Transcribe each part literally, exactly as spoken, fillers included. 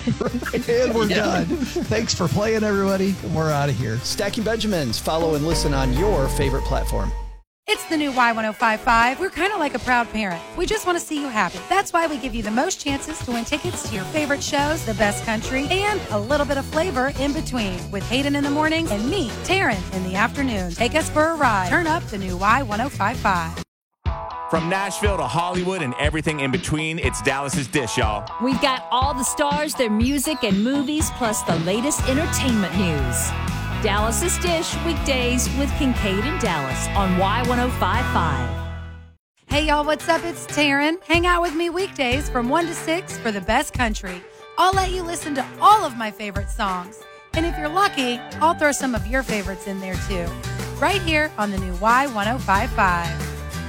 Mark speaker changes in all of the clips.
Speaker 1: And we're yeah. done. Thanks for playing, everybody. And we're out of here.
Speaker 2: Stacking Benjamins. Follow and listen on your favorite platform.
Speaker 3: It's the new Y ten fifty-five. We're kind of like a proud parent. We just want to see you happy. That's why we give you the most chances to win tickets to your favorite shows, the best country, and a little bit of flavor in between. With Hayden in the mornings and me, Taryn, in the afternoon. Take us for a ride. Turn up the new Y ten fifty-five.
Speaker 4: From Nashville to Hollywood and everything in between, it's Dallas's Dish, y'all.
Speaker 5: We've got all the stars, their music, and movies, plus the latest entertainment news. Dallas's Dish, weekdays with Kincaid and Dallas on Y ten fifty-five.
Speaker 3: Hey, y'all, what's up? It's Taryn. Hang out with me weekdays from one to six for the best country. I'll let you listen to all of my favorite songs. And if you're lucky, I'll throw some of your favorites in there, too. Right here on the new Y ten fifty-five.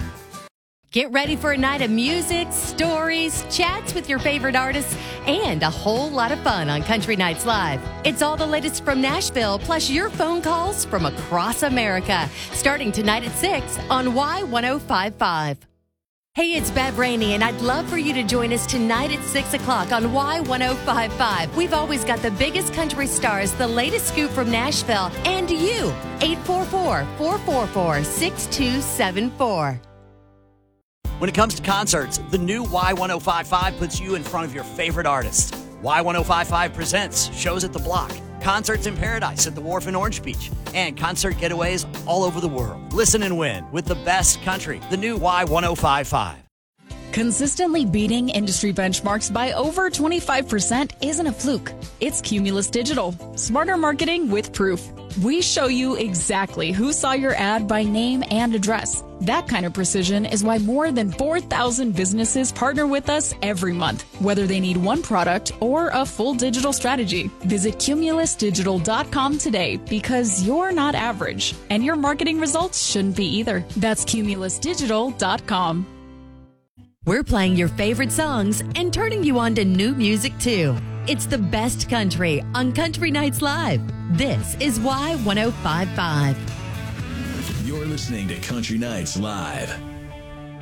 Speaker 5: Get ready for a night of music, stories, chats with your favorite artists, and a whole lot of fun on Country Nights Live. It's all the latest from Nashville, plus your phone calls from across America, starting tonight at six on Y ten fifty-five. Hey, it's Bev Rainey, and I'd love for you to join us tonight at six o'clock on Y ten fifty-five. We've always got the biggest country stars, the latest scoop from Nashville, and you. eight four four, four four four, six two seven four.
Speaker 6: When it comes to concerts, the new Y ten fifty-five puts you in front of your favorite artists. Y ten fifty-five presents shows at the Block, concerts in Paradise at the Wharf in Orange Beach, and concert getaways all over the world. Listen and win with the best country, the new Y ten fifty-five.
Speaker 7: Consistently beating industry benchmarks by over twenty-five percent isn't a fluke. It's Cumulus Digital. Smarter marketing with proof. We show you exactly who saw your ad by name and address. That kind of precision is why more than four thousand businesses partner with us every month, whether they need one product or a full digital strategy. Visit cumulus digital dot com today, because you're not average, and your marketing results shouldn't be either. That's cumulus digital dot com.
Speaker 5: We're playing your favorite songs and turning you on to new music, too. It's the best country on Country Nights Live. This is Y ten fifty-five.
Speaker 8: You're listening to Country Nights Live.